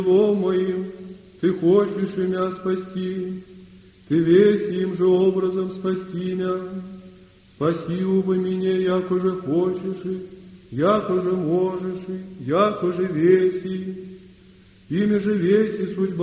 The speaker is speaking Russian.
моим, Ты хочешь и меня спасти, Ты весь им же образом спасти меня. Спаси убы меня, яко же хочешь, яко же можешь, яко же веси, ими же веси судьба